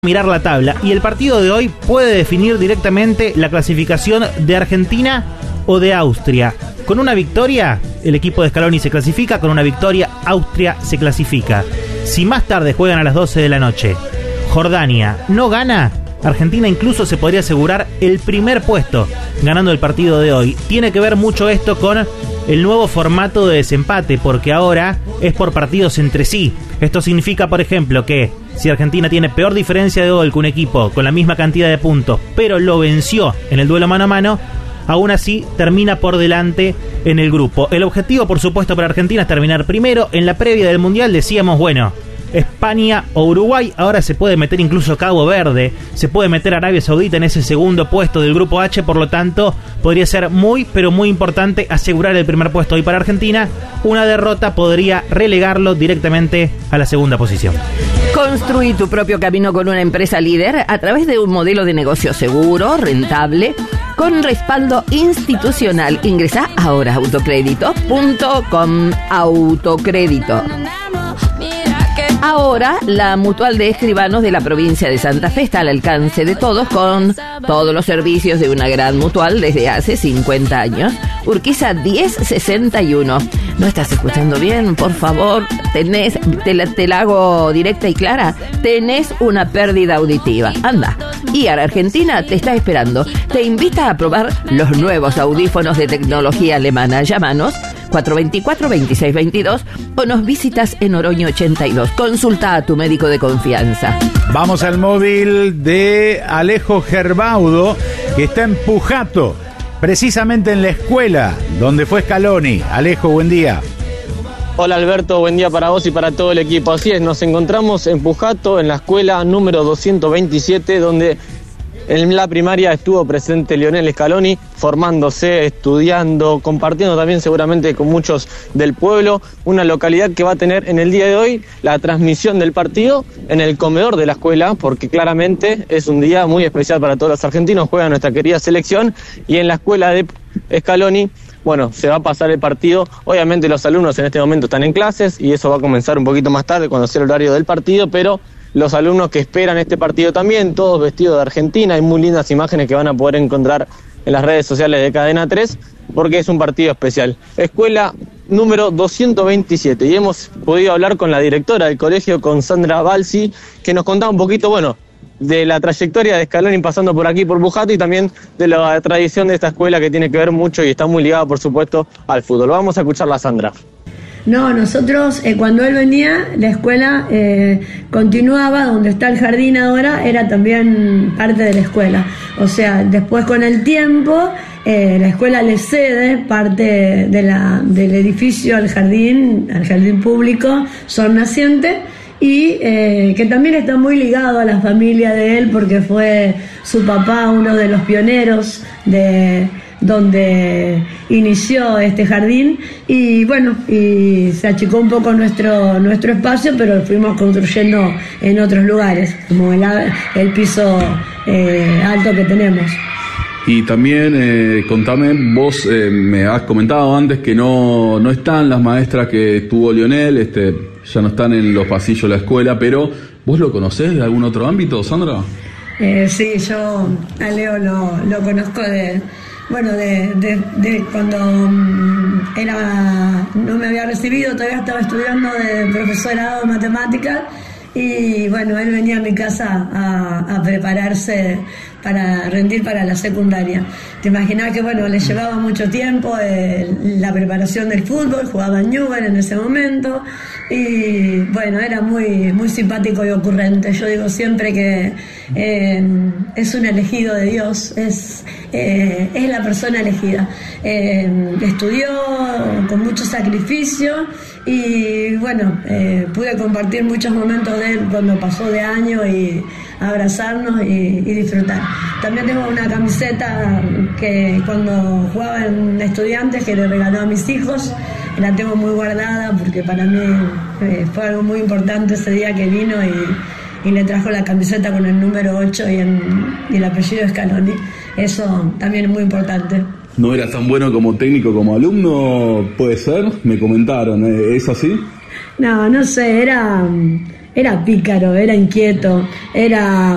mirar la tabla y el partido de hoy puede definir directamente la clasificación de Argentina o de Austria. Con una victoria, el equipo de Scaloni se clasifica, con una victoria, Austria se clasifica. Si más tarde juegan a las 12 de la noche, Jordania no gana, Argentina incluso se podría asegurar el primer puesto ganando el partido de hoy. Tiene que ver mucho esto con el nuevo formato de desempate, porque ahora es por partidos entre sí. Esto significa, por ejemplo, que si Argentina tiene peor diferencia de gol que un equipo con la misma cantidad de puntos, pero lo venció en el duelo mano a mano, aún así termina por delante en el grupo. El objetivo, por supuesto, para Argentina es terminar primero. En la previa del Mundial decíamos, bueno, España o Uruguay, ahora se puede meter incluso Cabo Verde, se puede meter Arabia Saudita en ese segundo puesto del grupo H, por lo tanto podría ser muy, pero muy importante asegurar el primer puesto hoy para Argentina. Una derrota podría relegarlo directamente a la segunda posición. Construí tu propio camino con una empresa líder a través de un modelo de negocio seguro, rentable, con respaldo institucional. Ingresá ahora a autocrédito.com. Autocrédito. Ahora, la Mutual de Escribanos de la provincia de Santa Fe está al alcance de todos, con todos los servicios de una gran mutual desde hace 50 años. Urquiza 1061. ¿No estás escuchando bien? Por favor, te la hago directa y clara. Tenés una pérdida auditiva. Anda. IAR Argentina te está esperando. Te invita a probar los nuevos audífonos de tecnología alemana. Llámanos 424-2622 o nos visitas en Oroño 82. Consulta a tu médico de confianza. Vamos al móvil de Alejo Gerbaudo, que está en Pujato, precisamente en la escuela donde fue Scaloni. Alejo, buen día. Hola Alberto, buen día para vos y para todo el equipo. Así es, nos encontramos en Pujato, en la escuela número 227, donde en la primaria estuvo presente Lionel Scaloni, formándose, estudiando, compartiendo también seguramente con muchos del pueblo. Una localidad que va a tener en el día de hoy la transmisión del partido en el comedor de la escuela, porque claramente es un día muy especial para todos los argentinos. Juega nuestra querida selección y en la escuela de Scaloni, bueno, se va a pasar el partido. Obviamente los alumnos en este momento están en clases y eso va a comenzar un poquito más tarde cuando sea el horario del partido, pero los alumnos que esperan este partido también, todos vestidos de Argentina. Hay muy lindas imágenes que van a poder encontrar en las redes sociales de Cadena 3, porque es un partido especial. Escuela número 227, y hemos podido hablar con la directora del colegio, con Sandra Balsi, que nos contaba un poquito, bueno, de la trayectoria de Scaloni pasando por aquí, por Pujato, y también de la tradición de esta escuela, que tiene que ver mucho y está muy ligada, por supuesto, al fútbol. Vamos a escucharla a Sandra. No, nosotros cuando él venía, la escuela continuaba, donde está el jardín ahora, era también parte de la escuela. O sea, después con el tiempo, la escuela le cede parte del edificio al jardín público Sol Naciente, y que también está muy ligado a la familia de él, porque fue su papá uno de los pioneros de donde inició este jardín, y bueno, y se achicó un poco nuestro espacio, pero lo fuimos construyendo en otros lugares, como el piso alto que tenemos. Y también, contame, vos me has comentado antes que no están las maestras que tuvo Lionel, ya no están en los pasillos de la escuela, pero ¿vos lo conocés de algún otro ámbito, Sandra? Sí, yo a Leo lo conozco de cuando no me había recibido, todavía estaba estudiando de profesorado de matemáticas, y bueno, él venía a mi casa a prepararse para rendir para la secundaria. Te imaginás que bueno, le llevaba mucho tiempo la preparación del fútbol, jugaba en Newell en ese momento, y bueno, era muy, muy simpático y ocurrente. Yo digo siempre que es un elegido de Dios, es la persona elegida. Estudió con mucho sacrificio, y bueno, pude compartir muchos momentos de él cuando pasó de año, y abrazarnos y disfrutar. También tengo una camiseta que cuando jugaba en Estudiantes, que le regaló a mis hijos, la tengo muy guardada, porque para mí fue algo muy importante ese día que vino y le trajo la camiseta con el número 8 y el apellido Scaloni. Eso también es muy importante. ¿No era tan bueno como técnico como alumno? ¿Puede ser? Me comentaron, ¿es así? No sé, era pícaro, era inquieto, era